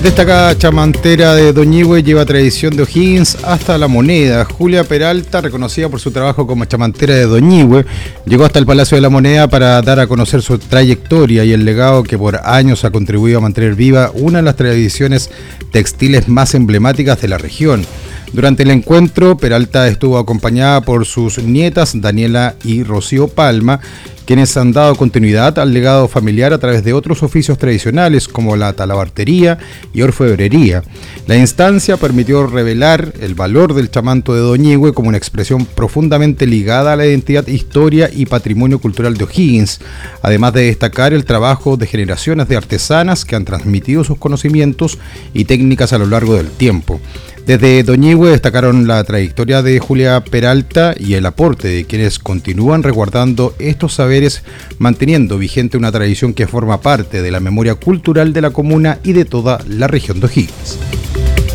Destacada chamantera de Doñihue, lleva tradición de O'Higgins hasta La Moneda. Julia Peralta, reconocida por su trabajo como chamantera de Doñihue, llegó hasta el Palacio de la Moneda para dar a conocer su trayectoria y el legado que por años ha contribuido a mantener viva una de las tradiciones textiles más emblemáticas de la región. Durante el encuentro, Peralta estuvo acompañada por sus nietas Daniela y Rocío Palma, quienes han dado continuidad al legado familiar a través de otros oficios tradicionales como la talabartería y orfebrería. La instancia permitió revelar el valor del chamanto de Doñihue como una expresión profundamente ligada a la identidad, historia y patrimonio cultural de O'Higgins, además de destacar el trabajo de generaciones de artesanas que han transmitido sus conocimientos y técnicas a lo largo del tiempo. Desde Doñihue destacaron la trayectoria de Julia Peralta y el aporte de quienes continúan resguardando estos saberes, manteniendo vigente una tradición que forma parte de la memoria cultural de la comuna y de toda la región de O'Higgins.